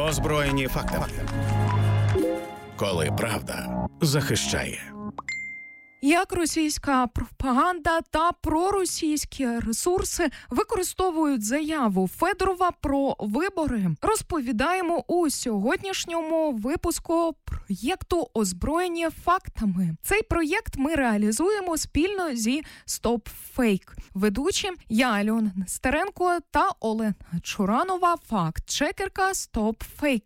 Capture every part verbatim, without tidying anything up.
Озброєні фактами. Коли правда захищає. Як російська пропаганда та проросійські ресурси використовують заяву Федорова про вибори, розповідаємо у сьогоднішньому випуску проєкту «Озброєні фактами». Цей проєкт ми реалізуємо спільно зі Stop Fake. Ведучі я, Альона Нестеренко, та Олена Чуранова, факт-чекерка Stop Fake.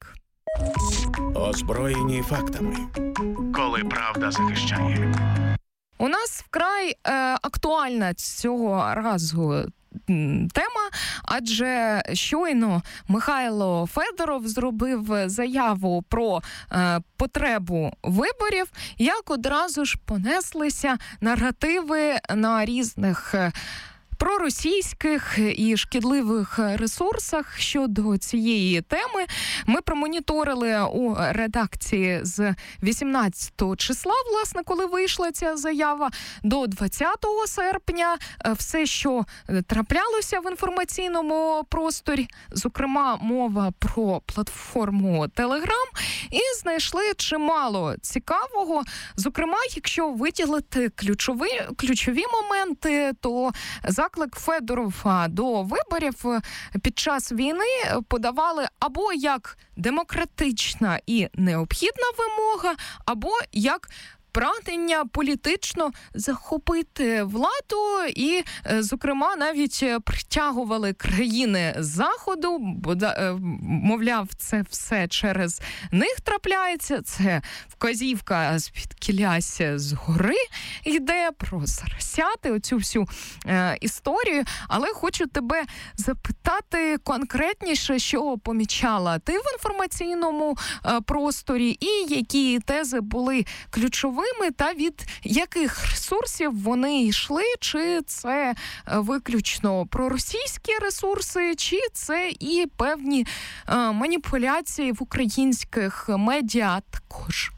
Озброєні фактами. Коли правда захищає. У нас вкрай е, актуальна цього разу тема, адже щойно Михайло Федоров зробив заяву про е, потребу виборів, як одразу ж понеслися наративи на різних е, проросійських і шкідливих ресурсах щодо цієї теми. Ми промоніторили у редакції з вісімнадцятого числа, власне, коли вийшла ця заява, до двадцятого серпня все, що траплялося в інформаційному просторі, зокрема мова про платформу Telegram, і знайшли чимало цікавого. Зокрема, якщо виділити ключові, ключові моменти, то заклик Федорова до виборів під час війни подавали або як демократична і необхідна вимога, або як прагнення політично захопити владу і, зокрема, навіть притягували країни Заходу, бо, мовляв, це все через них трапляється, це вказівка з-під кіляся згори йде про заросяти оцю всю е, історію. Але хочу тебе запитати конкретніше, що помічала ти в інформаційному е, просторі і які тези були ключовими, та від яких ресурсів вони йшли, чи це виключно проросійські ресурси, чи це і певні е, маніпуляції в українських медіа також?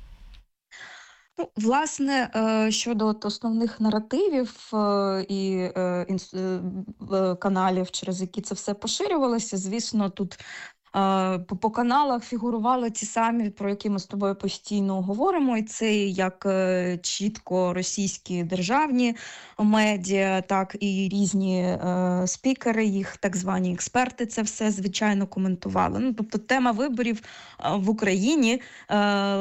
Ну, власне, щодо основних наративів і каналів, через які це все поширювалося, звісно, тут По, по каналах фігурували ті самі, про які ми з тобою постійно говоримо, і це як чітко російські державні медіа, так і різні е, спікери, їх так звані експерти це все, звичайно, коментували. Ну, тобто тема виборів в Україні, е,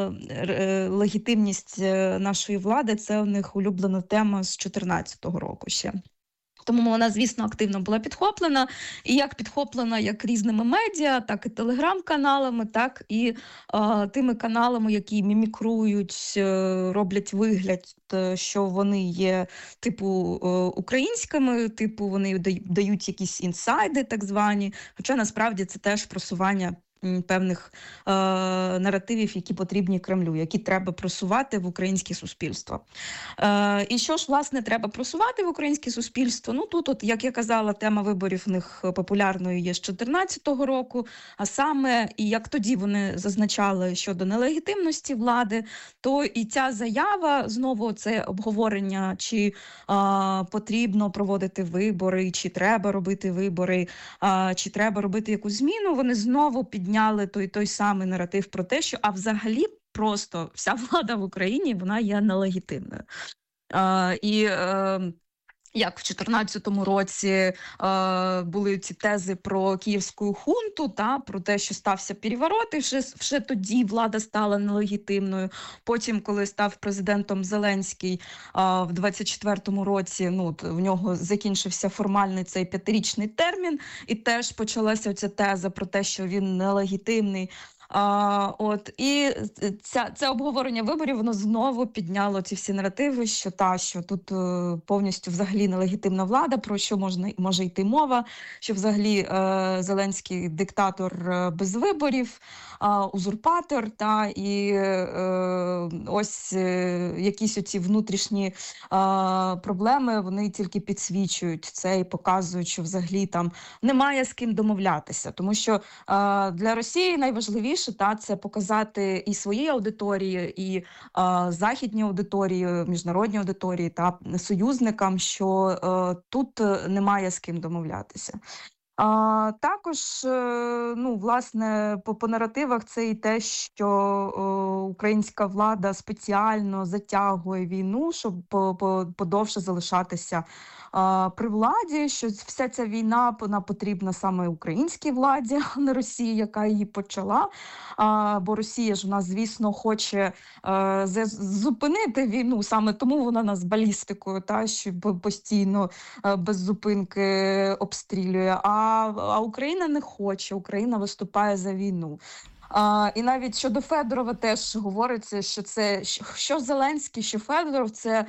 е, легітимність нашої влади – це у них улюблена тема з чотирнадцятого року ще. Тому вона, звісно, активно була підхоплена. І як підхоплена як різними медіа, так і телеграм-каналами, так і е, тими каналами, які мімікрують, е, роблять вигляд, що вони є типу е, українськими, типу вони дають якісь інсайди так звані. Хоча насправді це теж просування певних е, наративів, які потрібні Кремлю, які треба просувати в українське суспільство. Е, і що ж, власне, треба просувати в українське суспільство? Ну, тут, от, як я казала, тема виборів в них популярною є з чотирнадцятого року, а саме, і як тоді вони зазначали щодо нелегітимності влади, то і ця заява, знову це обговорення, чи е, потрібно проводити вибори, чи треба робити вибори, е, чи треба робити якусь зміну, вони знову підняли Підняли той той самий наратив про те, що а взагалі просто вся влада в Україні, вона є нелегітимною. А, і е, як в чотирнадцятому році е, були ці тези про київську хунту, та, про те, що стався переворот, і вже, вже тоді влада стала нелегітимною. Потім, коли став президентом Зеленський е, в двадцять четвертому році, ну, в нього закінчився формальний цей п'ятирічний термін, і теж почалася ця теза про те, що він нелегітимний. А, от, і ця, це обговорення виборів, воно знову підняло ці всі наративи, що та, що тут е, повністю взагалі нелегітимна влада, про що можна, може йти мова, що взагалі е, Зеленський диктатор е, без виборів, е, узурпатор, та, і е, ось е, якісь оці внутрішні е, проблеми, вони тільки підсвічують це і показують, що взагалі там немає з ким домовлятися, тому що е, для Росії найважливіше та це показати і своїй аудиторії, і а, західній аудиторії, міжнародній аудиторії та союзникам, що а, тут немає з ким домовлятися. А, також, е, ну, власне, по, по наративах це і те, що о, українська влада спеціально затягує війну, щоб по, по, подовше залишатися а, при владі, що вся ця війна вона потрібна саме українській владі, а не Росії, яка її почала. А, бо Росія ж у нас, звісно, хоче е, зупинити війну, саме тому вона нас балістикою, та, що постійно е, без зупинки обстрілює. А А Україна не хоче, Україна виступає за війну. А, і навіть щодо Федорова теж говориться, що це що Зеленський, що Федоров – це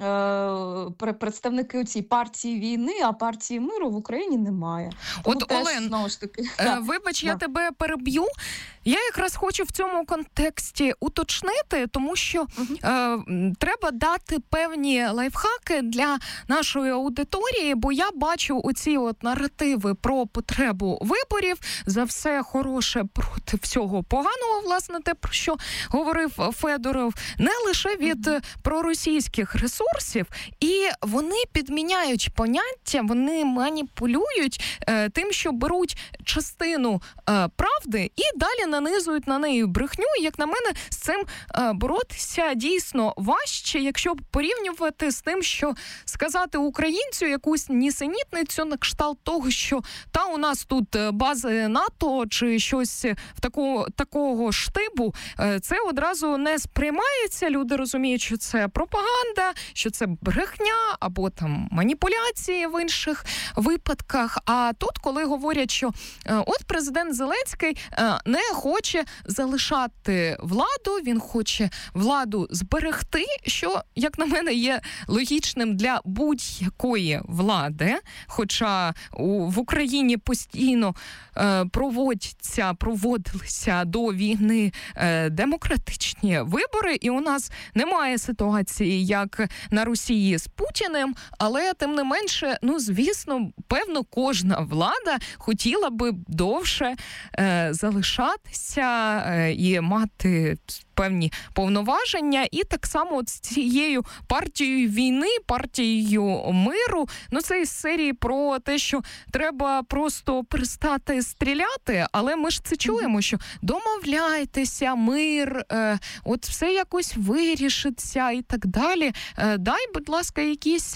е, представники цієї партії війни, а партії миру в Україні немає. Тому От, теж, Олен, знову ж таки, е, да. вибач, Да. я тебе переб'ю. Я якраз хочу в цьому контексті уточнити, тому що Мгм. е, треба дати певні лайфхаки для нашої аудиторії, бо я бачу оці от наративи про потребу виборів, за все хороше проти всього поганого, власне, те, про що говорив Федоров, не лише від Мгм. проросійських ресурсів, і вони підміняють поняття, вони маніпулюють е, тим, що беруть частину е, правди і далі нанизують на неї брехню. І, як на мене, з цим е, боротися дійсно важче, якщо порівнювати з тим, що сказати українцю якусь нісенітницю на кшталт того, що та у нас тут е, бази НАТО чи щось в такого, такого штибу, е, це одразу не сприймається. Люди розуміють, що це пропаганда, що це брехня або там маніпуляції в інших випадках. А тут, коли говорять, що е, от президент Зеленський е, не хоче залишати владу, він хоче владу зберегти, що, як на мене, є логічним для будь-якої влади, хоча у, в Україні постійно е, проводяться, проводилися до війни е, демократичні вибори, і у нас немає ситуації, як на Росії з Путіним, але, тим не менше, ну, звісно, певно, кожна влада хотіла би довше е, залишатися е, і мати певні повноваження, і так само от з цією партією війни, партією миру, ну це із серії про те, що треба просто перестати стріляти, але ми ж це чуємо, що домовляйтеся, мир, е, от все якось вирішиться і так далі. Е, дай, будь ласка, якісь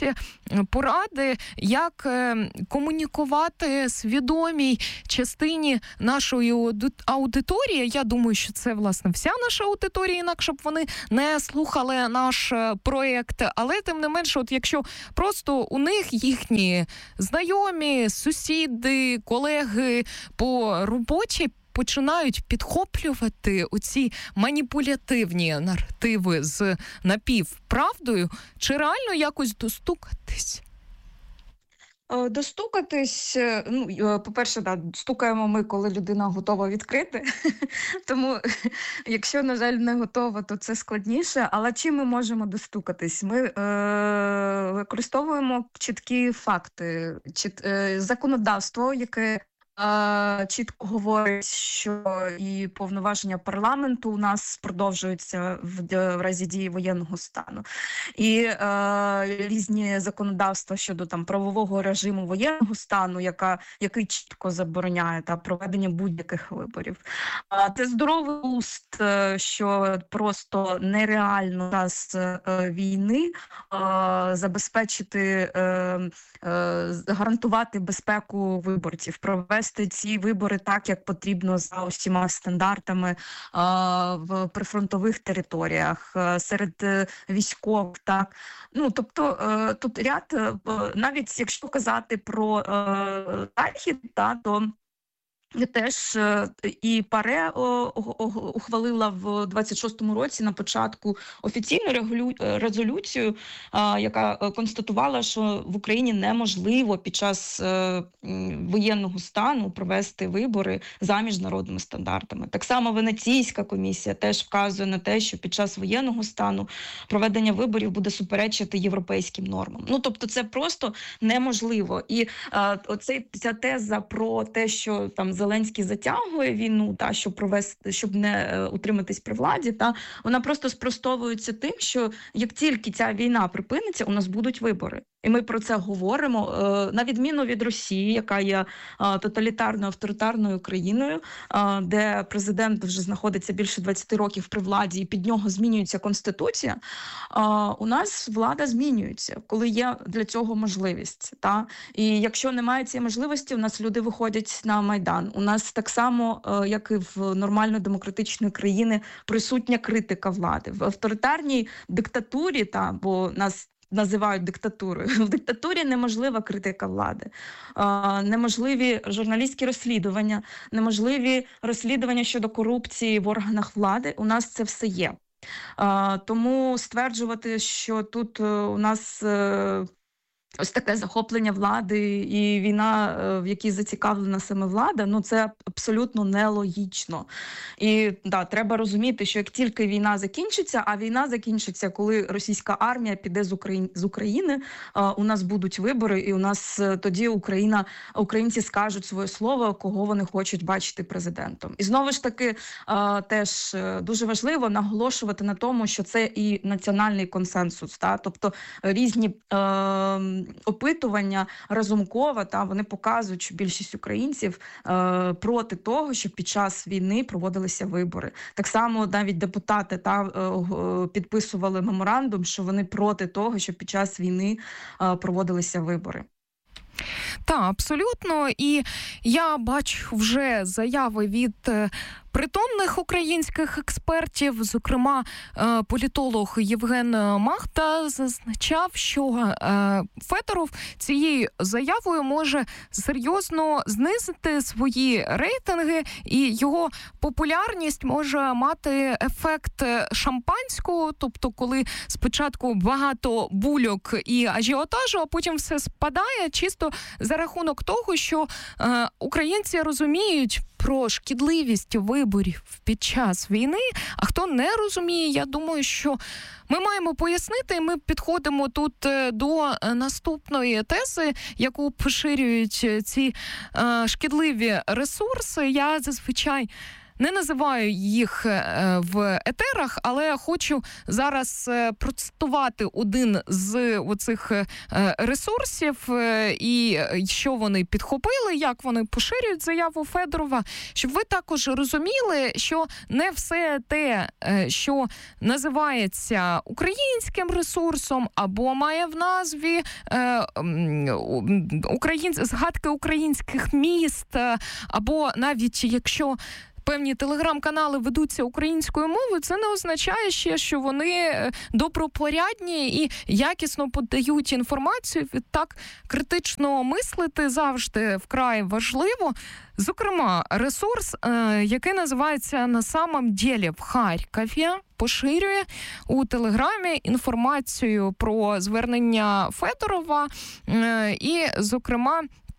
поради, як е, комунікувати свідомій частині нашої аудиторії. Я думаю, що це, власне, вся наша аудиторія, інакше б вони не слухали наш проєкт. Але, тим не менше, от якщо просто у них їхні знайомі, сусіди, колеги по роботі починають підхоплювати оці маніпулятивні наративи з напівправдою, чи реально якось достукатись? Е, Достукатись, е, ну, е, по-перше, да, стукаємо ми, коли людина готова відкрити. Тому, якщо, на жаль, не готова, то це складніше. Але чим ми можемо достукатись? Ми е, використовуємо чіткі факти, чіт, е, законодавство, яке е, чітко говорить, що і повноваження парламенту у нас продовжуються в, д- в разі дії воєнного стану. І е, різні законодавства щодо там правового режиму воєнного стану, яка, який чітко забороняє та проведення будь-яких виборів. А це здоровий глузд, е, що просто нереально час е, війни е, забезпечити, е, е, гарантувати безпеку виборців, провести ці вибори так, як потрібно за усіма стандартами е, в прифронтових територіях, е, серед е, військових, так. Ну, тобто, е, тут ряд, е, навіть якщо казати про е, Захід, та, то теж е, і ПАРЕ о, о- о- ухвалила в двадцять шостому році на початку офіційну регулю- е, резолюцію, а, яка е, констатувала, що в Україні неможливо під час е, м, воєнного стану провести вибори за міжнародними стандартами. Так само Венеційська комісія теж вказує на те, що під час воєнного стану проведення виборів буде суперечити європейським нормам. Ну, тобто це просто неможливо. І е, оцей, ця теза про те, що там Зеленський затягує війну, та щоб провести, щоб не е, утриматись при владі, та вона просто спростовується тим, що як тільки ця війна припиниться, у нас будуть вибори. І ми про це говоримо, е, на відміну від Росії, яка є е, тоталітарною авторитарною країною, е, де президент вже знаходиться більше двадцять років при владі, і під нього змінюється конституція. Е, у нас влада змінюється, коли є для цього можливість. Та? І якщо немає цієї можливості, у нас люди виходять на Майдан. У нас так само, е, як і в нормально демократичної країни, присутня критика влади. В авторитарній диктатурі, та, бо нас називають диктатурою. В диктатурі неможлива критика влади, а, неможливі журналістські розслідування, неможливі розслідування щодо корупції в органах влади. У нас це все є. А, тому стверджувати, що тут у нас е, ось таке захоплення влади і війна, в якій зацікавлена саме влада, ну це абсолютно нелогічно. І да, треба розуміти, що як тільки війна закінчиться, а війна закінчиться, коли російська армія піде з України, з України, у нас будуть вибори, і у нас тоді Україна, українці скажуть своє слово, кого вони хочуть бачити президентом. І знову ж таки, теж дуже важливо наголошувати на тому, що це і національний консенсус, та? Тобто різні е, опитування Разумкова, та вони показують, що більшість українців е, проти того, щоб під час війни проводилися вибори. Так само навіть депутати та е, підписували меморандум, що вони проти того, щоб під час війни е, проводилися вибори. Так, абсолютно. І я бачу вже заяви від притомних українських експертів, зокрема, політолог Євген Махта зазначав, що Федоров цією заявою може серйозно знизити свої рейтинги, і його популярність може мати ефект шампанського, тобто коли спочатку багато бульок і ажіотажу, а потім все спадає, чисто за рахунок того, що е, українці розуміють про шкідливість виборів під час війни, а хто не розуміє, я думаю, що ми маємо пояснити, і ми підходимо тут до наступної тези, яку поширюють ці е, шкідливі ресурси. Я зазвичай не називаю їх в етерах, але хочу зараз процитувати один з оцих ресурсів і що вони підхопили, як вони поширюють заяву Федорова, щоб ви також розуміли, що не все те, що називається українським ресурсом або має в назві україн... згадки українських міст, або навіть якщо певні телеграм-канали ведуться українською мовою, це не означає ще, що вони добропорядні і якісно подають інформацію. Відтак, критично мислити завжди вкрай важливо. Зокрема, ресурс, який називається «На самом деле в Харкові», поширює у Телеграмі інформацію про звернення Федорова і, зокрема,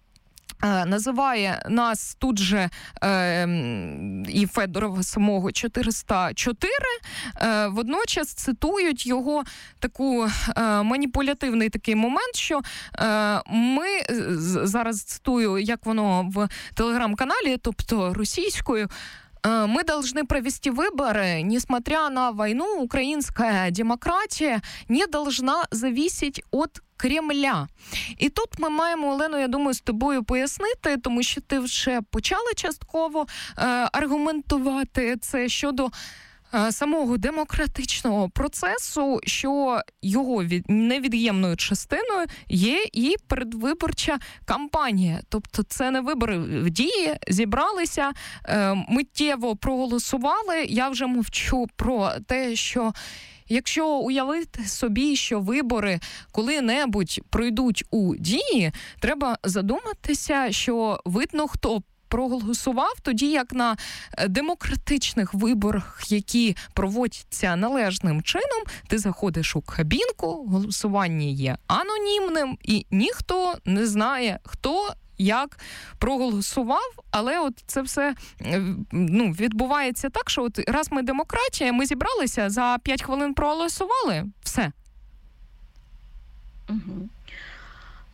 називає нас тут же е, і Федорова самого чотириста чотири, е, водночас цитують його таку е, маніпулятивний такий момент, що е, ми, зараз цитую, як воно в телеграм-каналі, тобто російською, мы должны провести выборы, несмотря на войну, украинская демократия не должна зависеть от Кремля. І тут ми маємо, Олено, я думаю, з тобою пояснити, тому що ти вже почала частково е, аргументувати це щодо е, самого демократичного процесу, що його від, невід'ємною частиною є і передвиборча кампанія. Тобто це не вибори в дії, зібралися, е, миттєво проголосували. Я вже мовчу про те, що якщо уявити собі, що вибори коли-небудь пройдуть у дії, треба задуматися, що видно, хто проголосував, тоді як на демократичних виборах, які проводяться належним чином, ти заходиш у кабінку, голосування є анонімним, і ніхто не знає, хто як проголосував, але от це все ну, відбувається так, що от раз ми демократія, ми зібралися, за п'ять хвилин проголосували, все. Угу.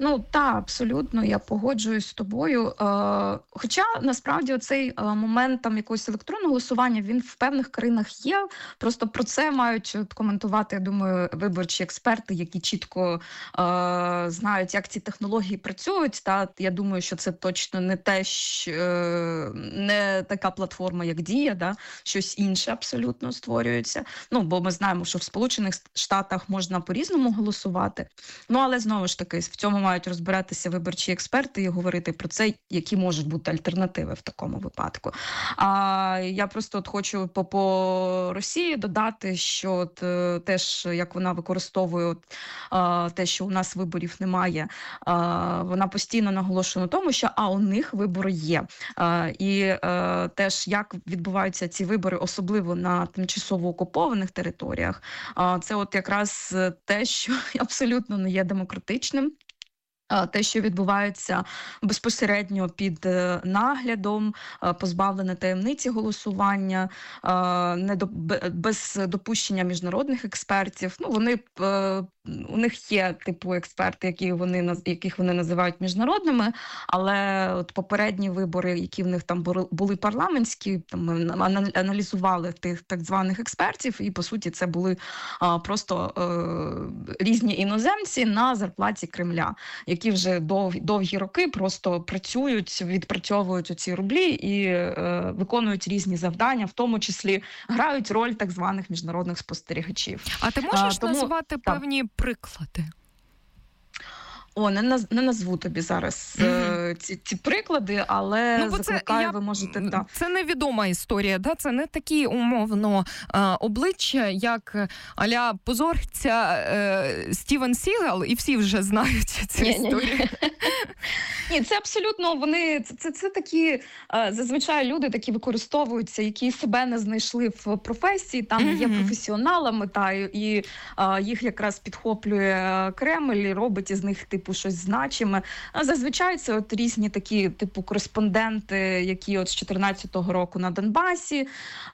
Ну так, абсолютно, я погоджуюсь з тобою. Е, хоча насправді оцей е, момент там якогось електронного голосування він в певних країнах є. Просто про це мають от коментувати, я думаю, виборчі експерти, які чітко е, знають, як ці технології працюють. Та я думаю, що це точно не те, що, е, не така платформа, як Дія, да? Щось інше абсолютно створюється. Ну, бо ми знаємо, що в Сполучених Штатах можна по-різному голосувати. Ну, але знову ж таки, в цьому мають розбиратися виборчі експерти і говорити про це, які можуть бути альтернативи в такому випадку. А я просто от хочу по, по Росії додати, що от, е, теж, як вона використовує от, е, те, що у нас виборів немає, е, вона постійно наголошує на тому, що а у них вибори є. Е, і е, теж, як відбуваються ці вибори, особливо на тимчасово окупованих територіях, е, це от якраз те, що абсолютно не є демократичним. Те, що відбувається безпосередньо під наглядом, позбавлене таємниці голосування, не до, без допущення міжнародних експертів. Ну, вони у них є типу експерти, які вони яких вони називають міжнародними, але от попередні вибори, які в них там були парламентські, там ми аналізували тих так званих експертів, і по суті це були просто різні іноземці на зарплаті Кремля, які вже дов, довгі роки просто працюють, відпрацьовують оці рублі і е, виконують різні завдання, в тому числі грають роль так званих міжнародних спостерігачів. А ти можеш а, тому, назвати так. певні приклади? О, не, наз, не назву тобі зараз mm-hmm. ці, ці приклади, але ну, закликаю, я, ви можете... Да. Це невідома історія, да? Це не такі умовно а, обличчя, як а-ля позорця е, Стівен Сігал, і всі вже знають цю історію. Ні, це абсолютно, вони, це, це, це такі, зазвичай люди такі використовуються, які себе не знайшли в професії, там mm-hmm. є професіоналами, та, і а, їх якраз підхоплює Кремль і робить із них типу щось значиме. А зазвичай це от різні такі типу кореспонденти, які от з чотирнадцятого року на Донбасі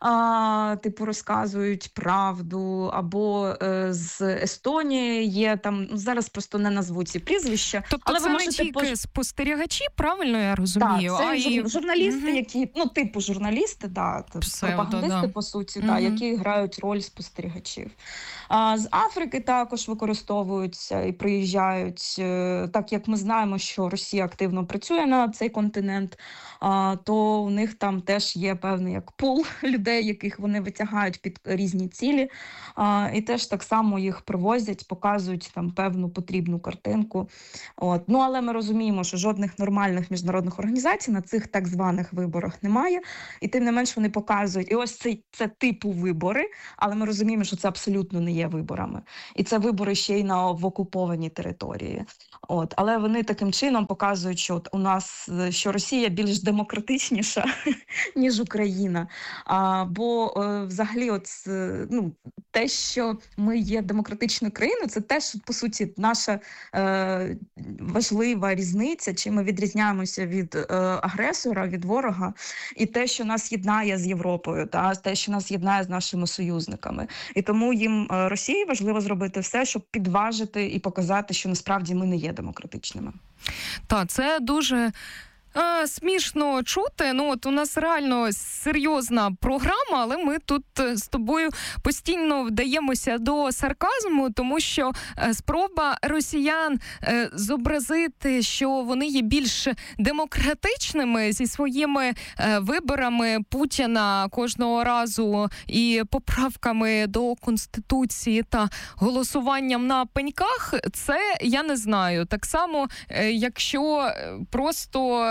а, типу розказують правду, або е, з Естонії є там, ну, зараз просто не назву ці прізвища. Тобто але це ви не можете тільки пож... спостерігачі, правильно я розумію? Так, це а жур... і... журналісти, угу. які, ну типу журналісти, да, Псевдо, пропагандисти, да. по суті, угу. да, які грають роль спостерігачів. А з Африки також використовуються і приїжджають, так як ми знаємо, що Росія активно працює на цей континент, то у них там теж є певний як пул людей, яких вони витягають під різні цілі, і теж так само їх привозять, показують там певну потрібну картинку. От. Ну, але ми розуміємо, що жодних нормальних міжнародних організацій на цих так званих виборах немає, і тим не менш вони показують, і ось це, це типу вибори, але ми розуміємо, що це абсолютно не є виборами. І це вибори ще й на в окупованій території. От. Але вони таким чином показують, що от у нас, що Росія більш демократичніша, ніж Україна. А, бо е, взагалі от, ну, те, що ми є демократичною країною, це теж, по суті, наша е, важлива різниця, чим ми відрізняємося від е, агресора, від ворога, і те, що нас єднає з Європою, та, те, що нас єднає з нашими союзниками. І тому їм, е, Росії, важливо зробити все, щоб підважити і показати, що насправді ми не є демократичними. Так, це дуже... А, смішно чути. Ну, от у нас реально серйозна програма, але ми тут з тобою постійно вдаємося до сарказму, тому що спроба росіян зобразити, що вони є більш демократичними зі своїми виборами Путіна кожного разу і поправками до Конституції та голосуванням на пеньках, це я не знаю. Так само, якщо просто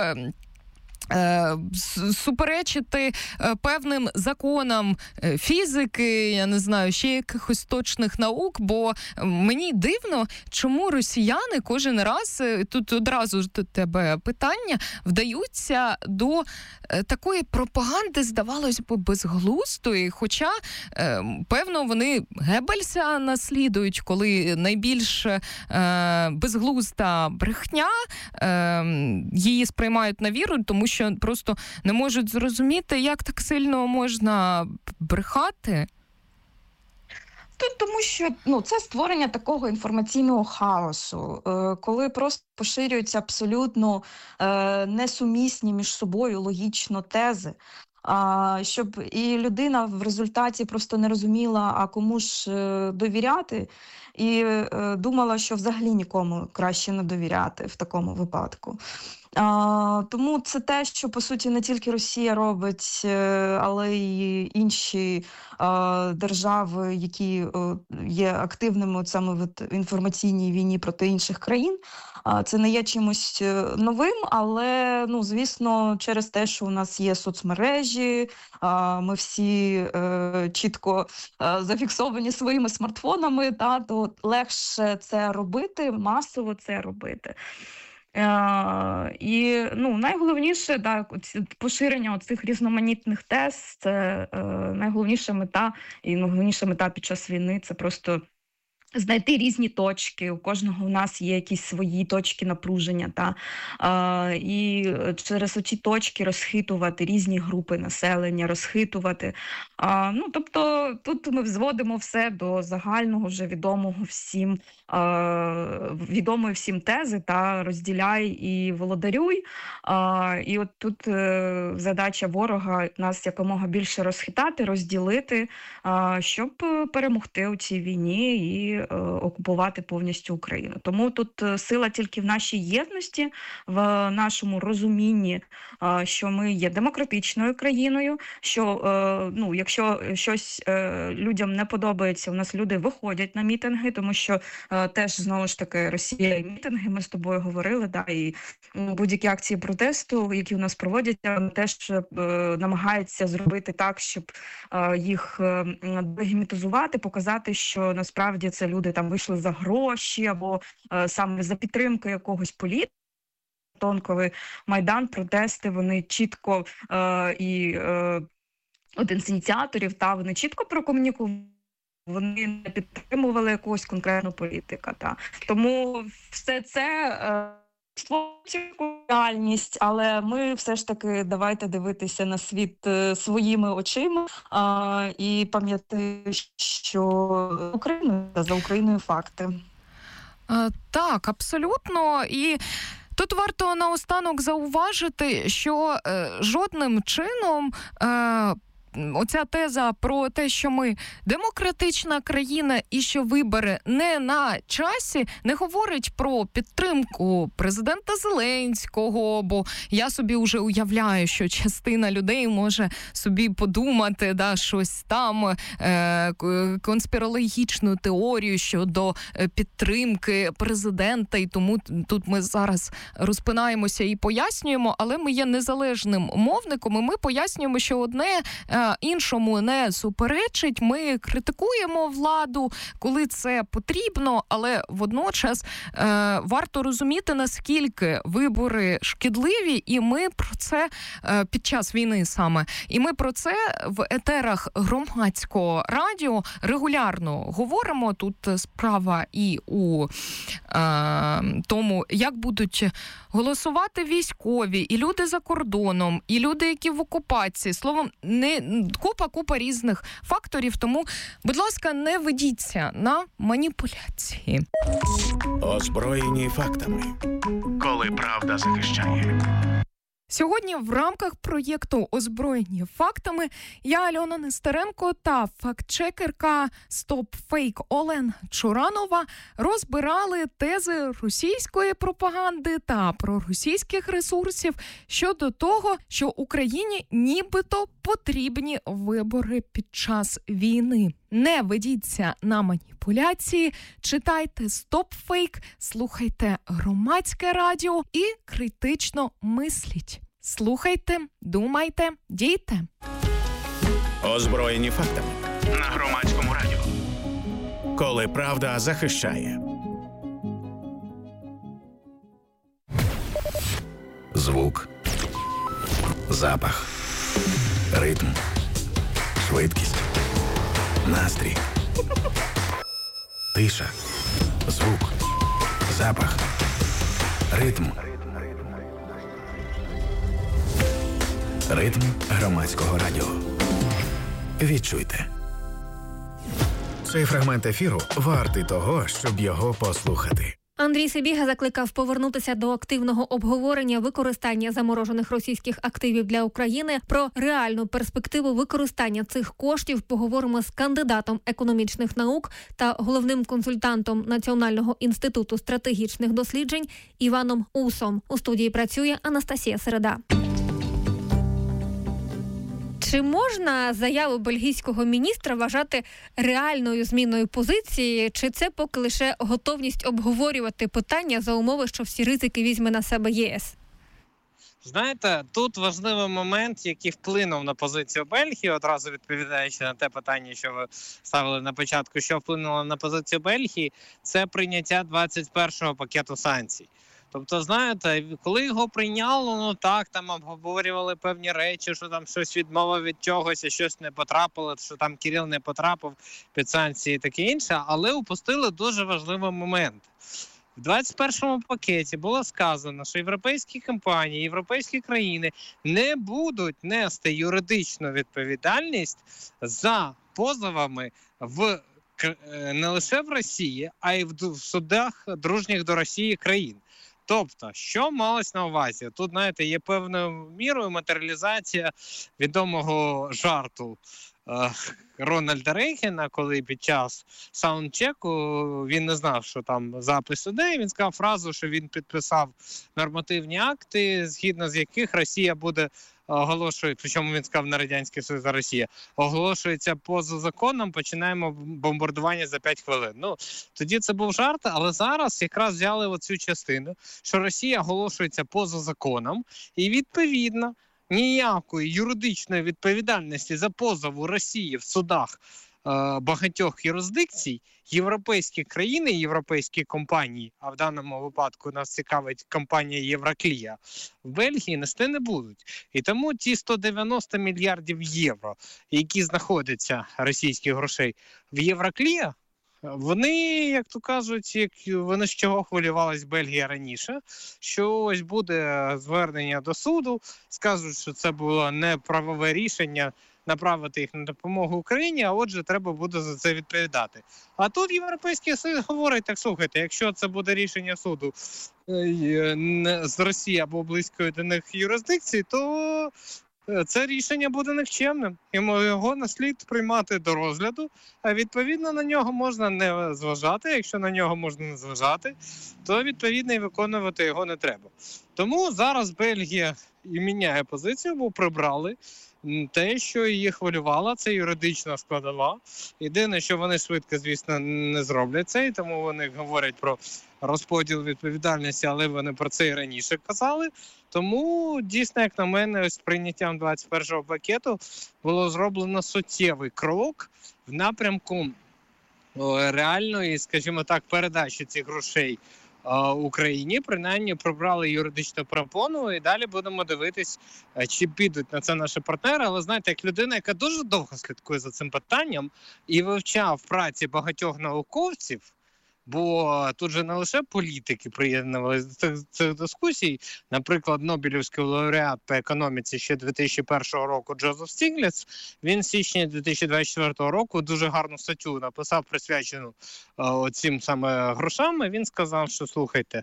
суперечити певним законам фізики, я не знаю, ще якихось точних наук, бо мені дивно, чому росіяни кожен раз, тут одразу ж до тебе питання, вдаються до такої пропаганди, здавалось би, безглуздої, хоча, певно, вони Геббельса наслідують, коли найбільш безглузда брехня, її сприймають на віру, тому що що просто не можуть зрозуміти, як так сильно можна брехати. Тут тому що ну, це створення такого інформаційного хаосу, е, коли просто поширюються абсолютно е, несумісні між собою логічно тези. А, щоб і людина в результаті просто не розуміла, а кому ж е, довіряти, і е, думала, що взагалі нікому краще не довіряти в такому випадку. А, тому це те, що по суті не тільки Росія робить, е, але й інші е, держави, які е, є активними от саме в інформаційній війні проти інших країн. А, це не є чимось е, новим, але ну звісно, через те, що у нас є соцмережі, а, ми всі е, чітко е, зафіксовані своїми смартфонами, та то легше це робити, масово це робити. Е, і ну, найголовніше, да, поширення цих різноманітних тез, це е, найголовніша мета, і найголовніша мета під час війни – це просто знайти різні точки. У кожного у нас є якісь свої точки напруження, та а, і через оці точки розхитувати різні групи населення, розхитувати. А, ну, тобто тут ми зводимо все до загального, вже відомого всім, а, відомої всім тези, та розділяй і володарюй. А, і от тут е, задача ворога нас якомога більше розхитати, розділити, а, щоб перемогти у цій війні і окупувати повністю Україну. Тому тут сила тільки в нашій єдності, в нашому розумінні, що ми є демократичною країною, що ну, якщо щось людям не подобається, у нас люди виходять на мітинги, тому що теж, знову ж таки, Росія і мітинги, ми з тобою говорили, да, і будь-які акції протесту, які у нас проводяться, теж намагаються зробити так, щоб їх легітимізувати, показати, що насправді це люди там вийшли за гроші або е, саме за підтримки якогось політика. Коли Майдан, протести, вони чітко е, і е, один з ініціаторів, та вони чітко прокомунікували, вони не підтримували якогось конкретного політика. Та. Тому все це е, створює реальність, але ми все ж таки давайте дивитися на світ е, своїми очима е, і пам'ятати, що Україна за Україною факти. А, так, абсолютно. І тут варто наостанок зауважити, що е, жодним чином е, оця теза про те, що ми демократична країна і що вибори не на часі, не говорить про підтримку президента Зеленського, бо я собі вже уявляю, що частина людей може собі подумати, да, щось там, е, конспірологічну теорію щодо підтримки президента, і тому тут ми зараз розпинаємося і пояснюємо, але ми є незалежним мовником, і ми пояснюємо, що одне іншому не суперечить. Ми критикуємо владу, коли це потрібно, але водночас е, варто розуміти, наскільки вибори шкідливі, і ми про це е, під час війни саме. І ми про це в етерах громадського радіо регулярно говоримо. Тут справа і у е, тому, як будуть голосувати військові, і люди за кордоном, і люди, які в окупації. Словом, не купа-купа різних факторів, тому, будь ласка, не ведіться на маніпуляції. Озброєні фактами. Коли правда захищає. Сьогодні в рамках проєкту «Озброєні фактами» я, Альона Нестеренко, та фактчекерка «Стоп-фейк» Олена Чуранова розбирали тези російської пропаганди та проросійських ресурсів щодо того, що Україні нібито потрібні вибори під час війни. Не ведіться на маніпуляції, читайте «Стоп-фейк», слухайте громадське радіо і критично мисліть. Слухайте, думайте, дійте. Озброєні фактами на громадському радіо. Коли правда захищає. Звук, запах, ритм, швидкість, настрій, тиша, звук, запах, ритм. Ритм громадського радіо. Відчуйте. Цей фрагмент ефіру вартий того, щоб його послухати. Андрій Сибіга закликав повернутися до активного обговорення використання заморожених російських активів для України. Про реальну перспективу використання цих коштів поговоримо з кандидатом економічних наук та головним консультантом Національного інституту стратегічних досліджень Іваном Усом. У студії працює Анастасія Середа. Чи можна заяву бельгійського міністра вважати реальною зміною позиції, чи це поки лише готовність обговорювати питання за умови, що всі ризики візьме на себе ЄС? Знаєте, тут важливий момент, який вплинув на позицію Бельгії, одразу відповідаючи на те питання, що ви ставили на початку, що вплинуло на позицію Бельгії, це прийняття двадцять першого пакету санкцій. Тобто, знаєте, коли його прийняло, ну так, там обговорювали певні речі, що там щось відмова від чогось, і щось не потрапило, що там Кирил не потрапив під санкції і таке інше, але упустили дуже важливий момент. В двадцять першому пакеті було сказано, що європейські компанії, європейські країни не будуть нести юридичну відповідальність за позовами в не лише в Росії, а й в судах дружніх до Росії країн. Тобто, що малось на увазі? Тут, знаєте, є певною мірою матеріалізація відомого жарту е, Рональда Рейгана, коли під час саундчеку він не знав, що там запис іде, він сказав фразу, що він підписав нормативні акти, згідно з яких Росія буде оголошує, причому він сказав на Радянський Союз, за Росія, оголошується поза законом, починаємо бомбардування за п'ять хвилин. Ну, тоді це був жарт, але зараз якраз взяли оцю частину, що Росія оголошується поза законом, і відповідно ніякої юридичної відповідальності за позов Росії в судах е, багатьох юрисдикцій європейські країни, європейські компанії, а в даному випадку нас цікавить компанія Євроклія, в Бельгії нести не будуть. І тому ті сто дев'яносто мільярдів євро, які знаходяться, російських грошей, в Євроклія, вони, як то кажуть, як вони з чого хвилювалась Бельгія раніше, що ось буде звернення до суду, скажуть, що це було неправове рішення направити їх на допомогу Україні, а отже, треба буде за це відповідати. А тут Європейський Союз говорить, так слухайте, якщо це буде рішення суду з Росії або близької до них юрисдикції, то це рішення буде нікчемним. І його не слід приймати до розгляду, а відповідно на нього можна не зважати. Якщо на нього можна не зважати, то відповідно і виконувати його не треба. Тому зараз Бельгія і міняє позицію, бо прибрали те, що її хвилювало, це юридична складова. Єдине, що вони швидко, звісно, не зроблять це, і тому вони говорять про розподіл відповідальності, але вони про це і раніше казали. Тому, дійсно, як на мене, ось прийняттям двадцять першого пакету було зроблено суттєвий крок в напрямку реальної, скажімо так, передачі цих грошей Україні, принаймні прибрали юридичну перепону, і далі будемо дивитись, чи підуть на це наші партнери. Але знаєте, як людина, яка дуже довго слідкує за цим питанням і вивчав праці багатьох науковців, бо тут же не лише політики приєднувалися до цих, цих дискусій. Наприклад, Нобелівський лауреат по економіці ще дві тисячі першого року Джозеф Стігліц, він в січні дві тисячі двадцять четвертого року дуже гарну статтю написав, присвячену е, цим саме грошам. Він сказав, що слухайте,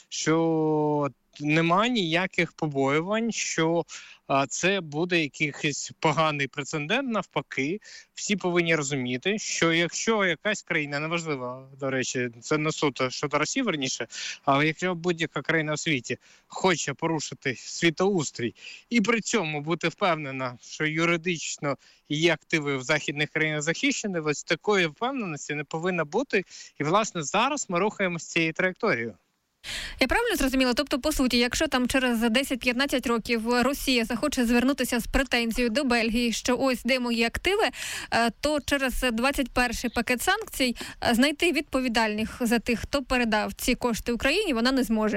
що нема ніяких побоювань, що а, це буде якийсь поганий прецедент. Навпаки, всі повинні розуміти, що якщо якась країна, неважливо, до речі, це не суто щодо Росії, верніше, але якщо будь-яка країна в світі хоче порушити світоустрій і при цьому бути впевнена, що юридично її активи в західних країнах захищені, ось такої впевненості не повинно бути. І, власне, зараз ми рухаємося цією траєкторією. Я правильно зрозуміла? Тобто, по суті, якщо там через десять-п'ятнадцять років Росія захоче звернутися з претензією до Бельгії, що ось де мої активи, то через двадцять перший пакет санкцій знайти відповідальних за тих, хто передав ці кошти Україні, вона не зможе.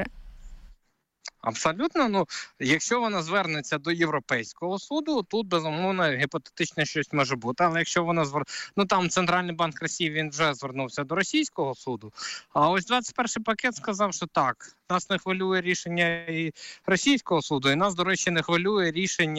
Абсолютно. Ну, якщо вона звернеться до Європейського суду, тут, безумовно, гіпотетично щось може бути. Але якщо вона звер... ну там Центральний банк Росії, він вже звернувся до російського суду. А ось двадцять перший пакет сказав, що так, нас не хвилює рішення і російського суду, і нас, до речі, не хвилює рішення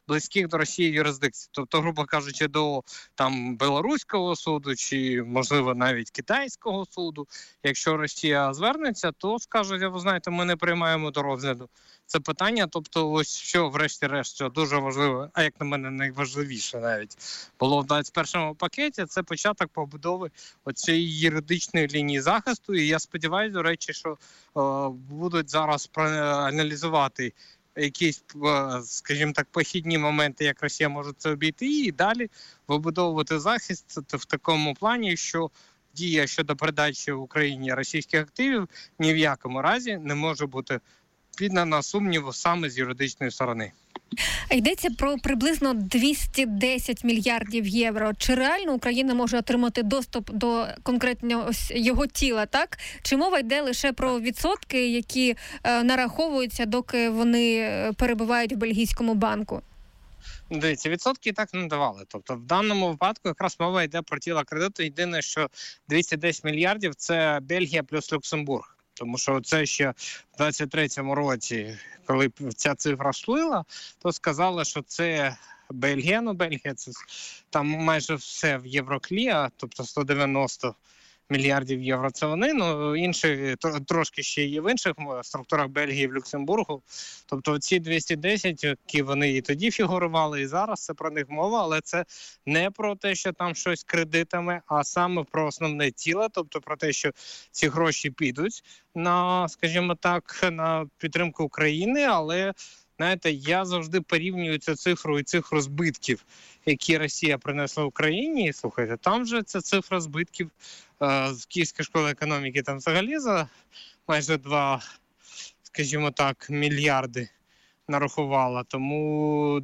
близьких до Росії юрисдикцій. Тобто, грубо кажучи, до там білоруського суду чи, можливо, навіть китайського суду. Якщо Росія звернеться, то скажуть, ви знаєте, ми не приймаємо до розгляду це питання. Тобто, ось що, врешті-решт, що дуже важливо, а як на мене, найважливіше навіть було в двадцять першому пакеті, це початок побудови оцієї юридичної лінії захисту. І я сподіваюся, до речі, що е, будуть зараз проаналізувати якісь, скажімо так, похідні моменти, як Росія може це обійти, і далі вибудовувати захист в такому плані, що дія щодо передачі Україні російських активів ні в якому разі не може бути піддана сумніву саме з юридичної сторони. Йдеться про приблизно двісті десять мільярдів євро. Чи реально Україна може отримати доступ до конкретно ось його тіла, так? Чи мова йде лише про відсотки, які е, нараховуються, доки вони перебувають в бельгійському банку? Дивіться, відсотки так не давали. Тобто в даному випадку якраз мова йде про тіло кредиту. Єдине, що двісті десять мільярдів – це Бельгія плюс Люксембург. Тому що це ще в двадцять третьому році, коли ця цифра сплила, то сказали, що це Бельгія. Ну, Бельгія – це там майже все в Євроклі, тобто сто дев'яносто мільярдів євро це вони, ну інші трошки ще є в інших структурах Бельгії, в Люксембургу. Тобто ці двісті десять, які вони і тоді фігурували, і зараз це про них мова, але це не про те, що там щось кредитами, а саме про основне тіло, тобто про те, що ці гроші підуть на, скажімо так, на підтримку України, але знаєте, я завжди порівнюю цю цифру і цифру збитків, які Росія принесла Україні. І, слухайте, там же ця цифра збитків е, з Київської школи економіки там взагалі за майже два, скажімо так, мільярди нарахувала. Тому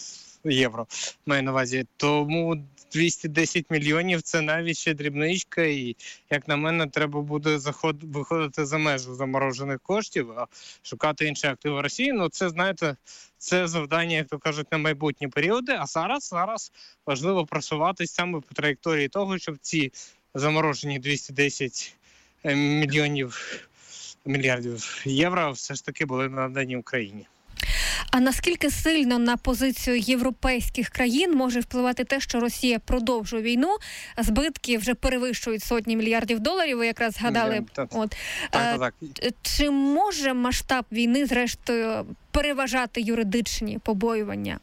євро маю на увазі. Тому двісті десять мільйонів – це навіть ще дрібничка, і, як на мене, треба буде заход... виходити за межу заморожених коштів, а шукати інші активи Росії. Ну, це, знаєте, це завдання, як то кажуть, на майбутні періоди, а зараз, зараз важливо просуватись саме по траєкторії того, щоб ці заморожені двісті десять мільйонів, мільярдів євро все ж таки були надані Україні. А наскільки сильно на позицію європейських країн може впливати те, що Росія продовжує війну? Збитки вже перевищують сотні мільярдів доларів, ви якраз згадали. Так, От. так, так. Чи може масштаб війни, зрештою, переважати юридичні побоювання?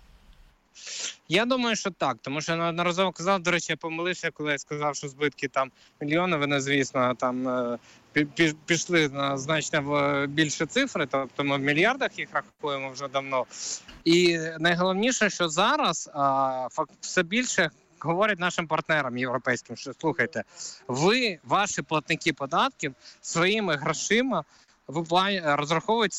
Я думаю, що так, тому що неодноразово казав, до речі, я помилився, коли я сказав, що збитки там мільйони, вони, звісно, там пішли на значно більше цифри, тобто ми в мільярдах їх рахуємо вже давно. І найголовніше, що зараз а, факт, все більше говорять нашим партнерам європейським, що слухайте, ви, ваші платники податків, своїми грошима ви розраховуєте